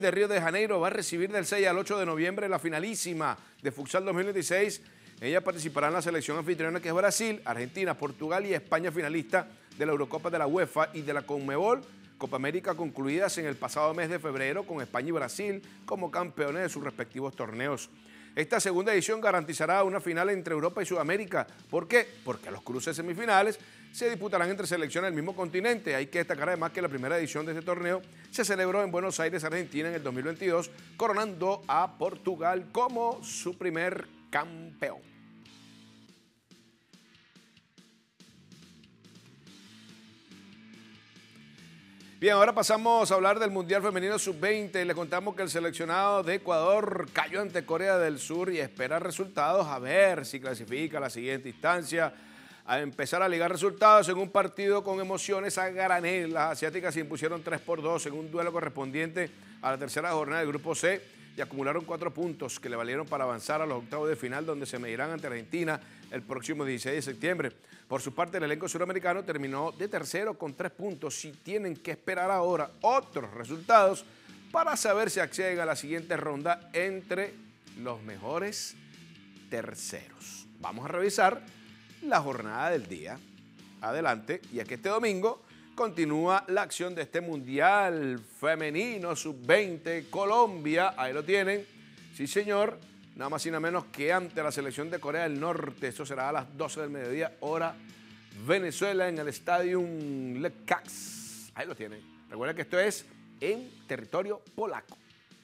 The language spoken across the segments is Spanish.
de Río de Janeiro va a recibir del 6 al 8 de noviembre la finalísima de Futsal 2026. Ella participará en la selección anfitriona que es Brasil, Argentina, Portugal y España finalista de la Eurocopa de la UEFA y de la Conmebol. Copa América concluidas en el pasado mes de febrero con España y Brasil como campeones de sus respectivos torneos. Esta segunda edición garantizará una final entre Europa y Sudamérica. ¿Por qué? Porque los cruces semifinales se disputarán entre selecciones del mismo continente. Hay que destacar además que la primera edición de este torneo se celebró en Buenos Aires, Argentina, en el 2022, coronando a Portugal como su primer campeón. Bien, ahora pasamos a hablar del Mundial Femenino Sub-20 y les contamos que el seleccionado de Ecuador cayó ante Corea del Sur y espera resultados a ver si clasifica a la siguiente instancia. A empezar a ligar resultados en un partido con emociones a granel. Las asiáticas se impusieron 3-2 en un duelo correspondiente a la tercera jornada del Grupo C y acumularon 4 puntos que le valieron para avanzar a los octavos de final, donde se medirán ante Argentina el próximo 16 de septiembre. Por su parte, el elenco suramericano terminó de tercero con 3 puntos y tienen que esperar ahora otros resultados para saber si acceden a la siguiente ronda entre los mejores terceros. Vamos a revisar la jornada del día. Adelante, y aquí este domingo continúa la acción de este Mundial Femenino Sub-20 Colombia, ahí lo tienen, sí señor, nada más y nada menos que ante la selección de Corea del Norte. Eso será a las 12 del mediodía, hora Venezuela, en el Stadium Lecax. Ahí lo tienen. Recuerden que esto es en territorio polaco.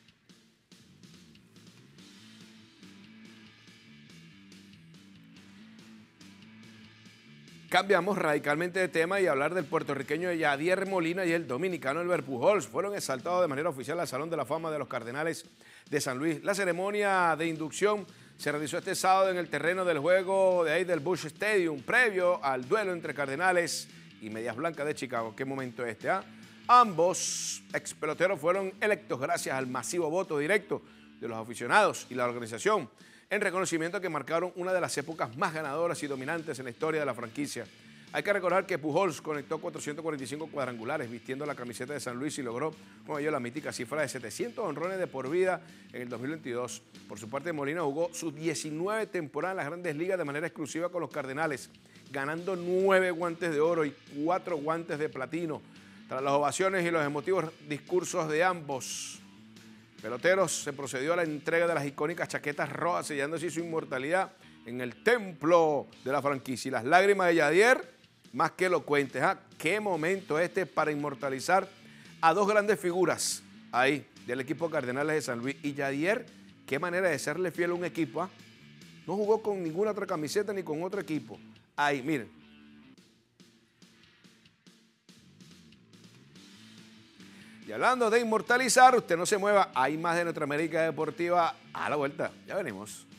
Cambiamos radicalmente de tema y hablar del puertorriqueño Yadier Molina y el dominicano Albert Pujols. Fueron exaltados de manera oficial al Salón de la Fama de los Cardenales de San Luis. La ceremonia de inducción se realizó este sábado en el terreno del juego de ahí del Busch Stadium, previo al duelo entre Cardenales y Medias Blancas de Chicago. ¿Qué momento este? Ambos ex peloteros fueron electos gracias al masivo voto directo de los aficionados y la organización, en reconocimiento a que marcaron una de las épocas más ganadoras y dominantes en la historia de la franquicia. Hay que recordar que Pujols conectó 445 cuadrangulares vistiendo la camiseta de San Luis y logró con ello la mítica cifra de 700 honrones de por vida en el 2022. Por su parte, Molina jugó sus 19 temporadas en las Grandes Ligas de manera exclusiva con los Cardenales, ganando 9 guantes de oro y 4 guantes de platino. Tras las ovaciones y los emotivos discursos de ambos peloteros, se procedió a la entrega de las icónicas chaquetas rojas, sellando así su inmortalidad en el templo de la franquicia. Y las lágrimas de Yadier, más que elocuentes. Qué momento este para inmortalizar a dos grandes figuras ahí del equipo Cardenales de San Luis. Y Yadier, qué manera de serle fiel a un equipo. No jugó con ninguna otra camiseta ni con otro equipo. Ahí, miren. Y hablando de inmortalizar, usted no se mueva, hay más de Nuestra América Deportiva a la vuelta. Ya venimos.